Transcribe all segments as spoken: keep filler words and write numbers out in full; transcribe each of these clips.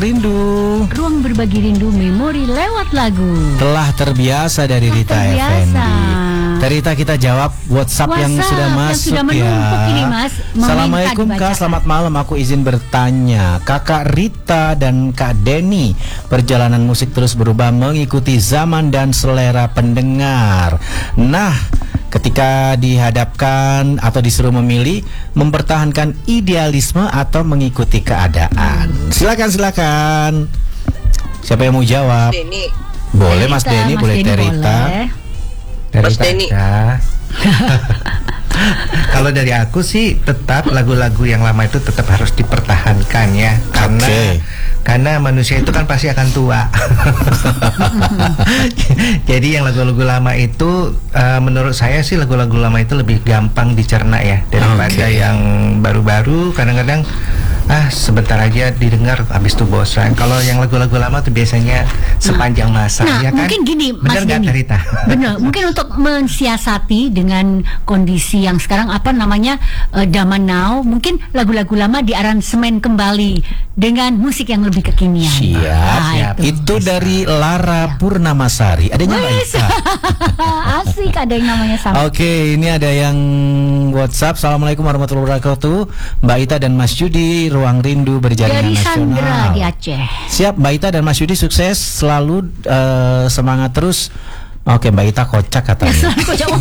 Rindu, ruang berbagi rindu memori lewat lagu. Telah terbiasa dari Telah Rita terbiasa. Effendi. Rita, kita jawab WhatsApp, WhatsApp yang sudah yang masuk sudah menumpuk ya. ini, Mas. Assalamualaikum Kak, selamat malam. Aku izin bertanya, Kakak Rita dan Kak Denny, perjalanan musik terus berubah mengikuti zaman dan selera pendengar. Nah, ketika dihadapkan atau disuruh memilih, mempertahankan idealisme atau mengikuti keadaan. Silakan, silakan. Siapa yang mau jawab? Denny. Boleh Mas Denny, boleh Terita. Mas Denny. Kalau dari aku sih tetap lagu-lagu yang lama itu tetap harus dipertahankan ya, karena okay. karena manusia itu kan pasti akan tua. Jadi yang lagu-lagu lama itu uh, menurut saya sih lagu-lagu lama itu lebih gampang dicerna ya daripada okay. yang baru-baru. Kadang-kadang ah sebentar aja didengar habis itu bosan. Kalau yang lagu-lagu lama tuh biasanya sepanjang masa. Nah, ya kan? Mungkin gini, bener Mas Denny. Rita? Benar. Mungkin untuk mensiasati dengan kondisi yang sekarang apa namanya uh, zaman now, mungkin lagu-lagu lama diaransemen kembali dengan musik yang lebih kekinian. Siap. Nah, Siap. Itu, itu dari Lara Purnamasari. Adanya Mbak Ita. Asik, ada yang namanya sama. Oke, okay, ini ada yang WhatsApp. Assalamualaikum warahmatullahi wabarakatuh. Mbak Ita dan Mas Yudi, Ruang Rindu berjaringan dari nasional. Sandra di Aceh. Siap, Mbak Ita dan Mas Yudi, sukses selalu, uh, semangat terus. Oke, Mbak Ita kocak katanya.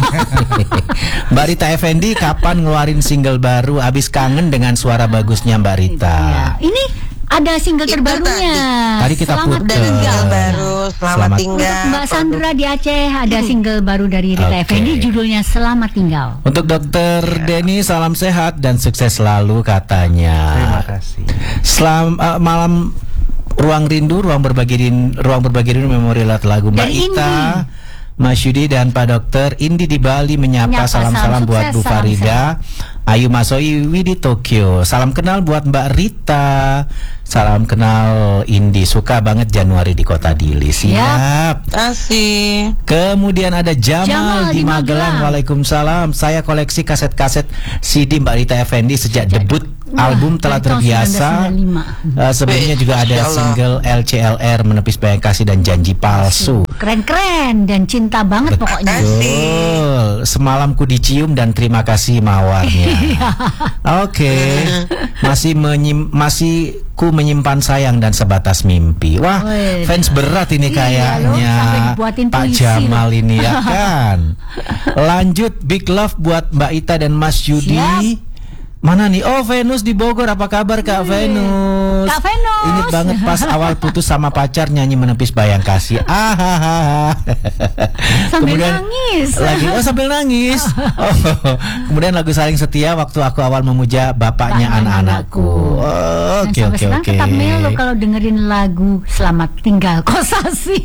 Mbak Rita Effendi kapan ngeluarin single baru? Abis kangen dengan suara bagusnya Mbak Rita. Ya. Ini ada single Itu terbarunya. Tadi, tadi kita selamat putar tinggal baru, selamat, selamat tinggal. Untuk Mbak Sandra di Aceh ada single baru dari Rita okay. Effendi, judulnya Selamat Tinggal. Untuk Dokter yeah. Denny, salam sehat dan sukses selalu katanya. Terima kasih. Selam uh, malam Ruang Rindu, ruang berbagi rindu, ruang berbagi rindu memori lagu Mbak dari Ita. Indi. Mas Yudi dan Pak Dokter, Indi di Bali menyapa, salam-salam buat Bu Farida, Ayu Masoi Widi Tokyo. Salam kenal buat Mbak Rita. Salam kenal Indi, suka banget Januari di Kota Dili. Siap. Kasih. Kemudian ada Jamal, Jamal di, di Magelang. Magelang. Waalaikumsalam. Saya koleksi kaset-kaset C D Mbak Rita Effendi sejak Sejak. debut Wah, album Telah Terbiasa. uh, Sebelumnya juga ada single L C L R, Menepis Bayang Kasih dan Janji Palsu. Keren-keren dan cinta banget Betul. pokoknya. Betul. Semalam ku dicium dan terima kasih mawarnya. Oke. Okay. Masih menyim masih ku menyimpan sayang dan sebatas mimpi. Wah, Wih, fans berat ini kayaknya. Iya, Pak Jamal ini ya kan. Lanjut, big love buat Mbak Ita dan Mas Yudi. Siap. Mana nih? Oh, Venus di Bogor. Apa kabar Kak Venus? Kak Venus. Ingat banget pas awal putus sama pacar nyanyi Menepis Bayang Kasih. Ah, sambil kemudian nangis. Lagi oh sambil nangis. Oh, kemudian lagu Saling Setia waktu aku awal memuja bapaknya anak-anakku. Oke oke oke. Tetap melo kalau dengerin lagu Selamat Tinggal Kosasi.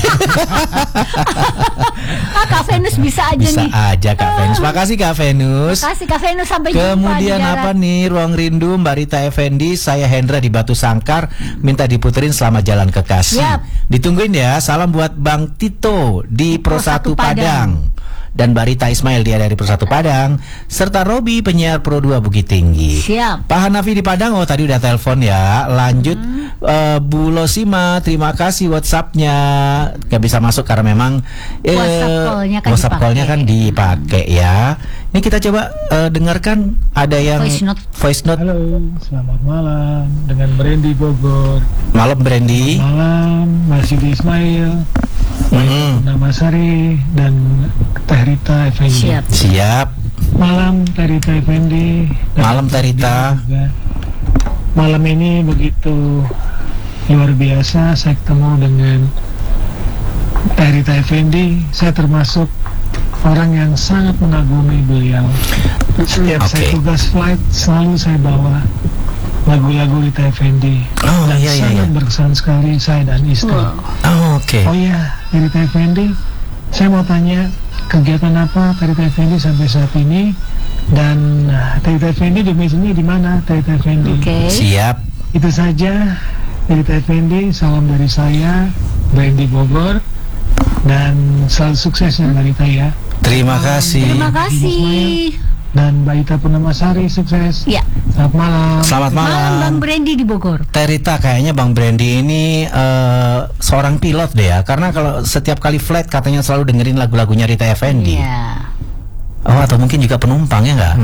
ah, Kak Venus bisa aja bisa nih. Bisa aja Kak Venus. Makasih Kak Venus. Makasih Kak Venus, sampai Kemudian jumpa. apa nih, Ruang Rindu Mbak Rita Effendi, saya Hendra di Batu Sangkar, minta diputerin Selamat Jalan Kekasih. Yep. Ditungguin ya. Salam buat Bang Tito di Pro satu Padang. Dan Mbak Rita Ismail, dia dari Pro satu Padang, serta Robi penyiar Pro dua Bukit Tinggi. Siap. Pak Hanafi di Padang, oh tadi udah telepon ya. Lanjut hmm. uh, Bu Losima, terima kasih WhatsApp-nya. Gak bisa masuk karena memang eh, WhatsApp call-nya kan dipakai ya. Ini kita coba uh, dengarkan, ada yang voice note. voice note. Halo, selamat malam dengan Brandy Bogor. Malam Brandy. Malam Mas Yudi Ismail, mm-hmm. Nama Sari dan Teh Rita Effendi. Siap. Siap. Malam Teh Rita Effendi. Malam Teh Rita. Malam ini begitu luar biasa, saya ketemu dengan Teh Rita Effendi. Saya termasuk orang yang sangat mengagumi beliau. Setiap okay. saya tugas flight selalu saya bawa lagu-lagu Rita Effendi. Oh, dan iya, iya, sangat iya. berkesan sekali saya dan istri. Oh, oke. Okay. Oh iya, Rita Effendi, saya mau tanya kegiatan apa Rita Effendi sampai saat ini, dan Rita Effendi domisilinya di mana Rita Effendi? Okay. Siap. Itu saja Rita Effendi, salam dari saya, Brandy Bogor, dan selalu sukses ya Mbak Rita ya. Terima kasih. Terima kasih. Dan Mbak Ita Purnamasari, sukses. Ya. Selamat malam. Selamat malam. Malam Bang Brandy di Bogor. Terita, kayaknya Bang Brandy ini uh, seorang pilot deh ya, karena kalau setiap kali flight katanya selalu dengerin lagu-lagunya Rita Effendy. Iya. Oh, atau mungkin juga penumpang ya nggak?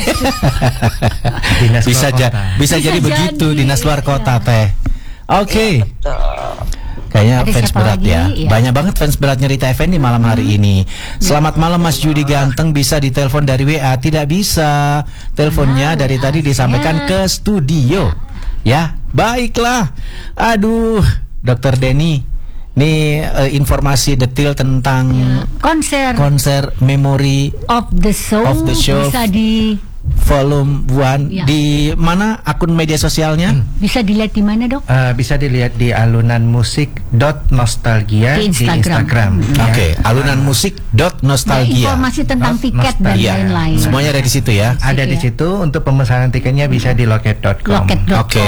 Dinas bisa luar ja kota. bisa Bisa jadi begitu jadi, dinas luar kota iya. teh. Oke. Kayaknya Ada fans siapa berat lagi? ya. Iya. Banyak banget fans beratnya Rita Effendy malam hari ini. Selamat malam Mas Yudi ganteng, bisa ditelepon dari W A? Tidak bisa. Teleponnya dari tadi disampaikan ke studio. Ya, baiklah. Aduh, Dokter Denny, ini uh, informasi detail tentang Konser konser Memory of the Soul, Of the Show. bisa di Volume one Ya. di mana akun media sosialnya? bisa dilihat di mana, Dok? Eh, bisa dilihat di alunan musik dot nostalgia Di di Instagram. Instagram. Hmm. ya. Oke, alunan musik dot Ada nostalgia. informasi tentang Nos- tiket dan nostalgia. Iya, lain-lain. semuanya ada di situ ya. Ada di ya. situ. Untuk pemesanan tiketnya bisa di loket dot com. Loket dot com. Oke.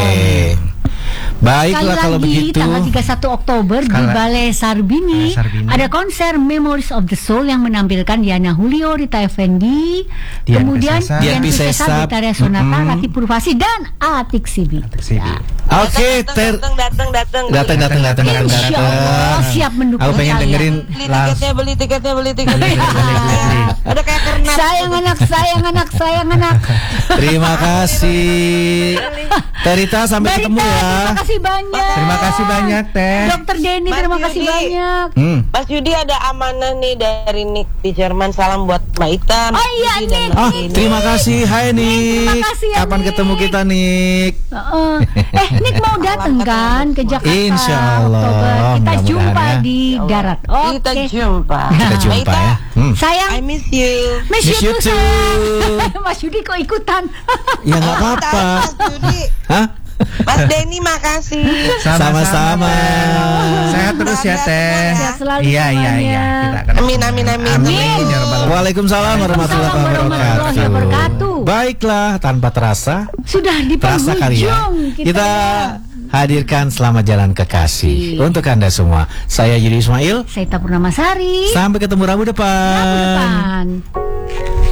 Sekali Baiklah kalau lagi, begitu. tanggal tiga puluh satu Oktober di Sekali- Balai Sarbini, Balai Sarbini. ada konser Memories of the Soul yang menampilkan Diana Julio, Rita Effendy, Dian kemudian Piscesa. Dian Dian Piscesa, Piscesa, Betharia Sonata, mm-mm. Ratih Purvasi dan Atik Sibi. Sini. Oke, ter datang datang datang datang datang datang datang Insya datang. Allah siap mendukung Aku pengen kalian. dengerin beli langsung. tiketnya beli tiketnya beli tiketnya Beli, beli, beli. udah kayak kernas Sayang anak, sayang anak, sayang anak. Terima kasih. Terita, sampai Mbak ketemu Rita, ya. terima kasih banyak. Terima kasih banyak Teh. Dokter Denny, Mas terima kasih Yudi. banyak. Hmm. Mas Yudi ada amanah nih dari Nick di Jerman, salam buat Mbak Ita. Mas Oh iya, Yudi dan Nick. Mbak Ah, Dini. terima kasih. Hai Nik. terima kasih ya, Kapan Nick. ketemu kita, Nik? Heeh. eh, Nick mau datang kan ke Jakarta? Insya Allah. Oktober. Kita Mudah-mudahan jumpa ya. di darat. Oke. Kita jumpa. Kita Mbak jumpa Ita, ya. Hmm. Sayang, I miss you. miss, Miss you you too, too. sayang. Mas Yudi kok ikutan? Ya nggak apa-apa. Mas Yudi. Hah? Mas Denny makasih. Sama-sama. Sehat terus ya Teh. Sehat selalu Iya iya semuanya. iya. Kita akan Amin amin amin. Amin. Ya Rabbal Alamin. Waalaikumsalam warahmatullahi Waalaikumsalam warahmatullahi wabarakatuh. wabarakatuh. Baiklah, tanpa terasa, Sudah di terasa kali ya. penghujung kita. Kita hadirkan selamat jalan kekasih untuk Anda semua. Saya Yudi Ismail. Saya Ita Purnamasari. Sampai ketemu Rabu depan. Rabu depan.